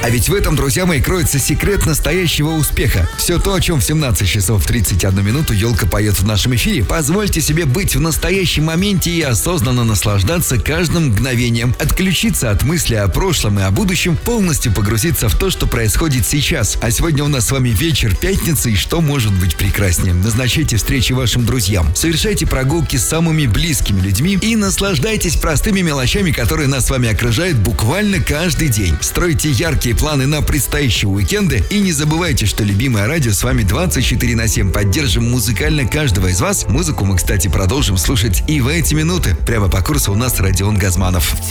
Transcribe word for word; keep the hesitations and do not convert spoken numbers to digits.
А ведь в этом, друзья мои, кроется секрет настоящего успеха. Все то, о чем в семнадцать часов тридцать одну минуту елка поет в нашем эфире. Позвольте себе быть в настоящем моменте и осознанно наслаждаться каждым мгновением. Отключиться от мысли о прошлом и о будущем, полностью погрузиться в то, что происходит сейчас. А сегодня у нас с вами вечер пятницы, и что может быть прекраснее? Назначайте встречи вашим друзьям, совершайте прогулки с самыми близкими людьми и наслаждайтесь простыми мелочами, которые нас с вами окружают буквально каждый день. Стройте яркие планы на предстоящие уикенды и не забывайте, что любимое радио с вами двадцать четыре на семь. Поддержим музыкально каждого из вас. Музыку мы, кстати, продолжим слушать и в эти минуты. Прямо по курсу у нас Родион Газманов.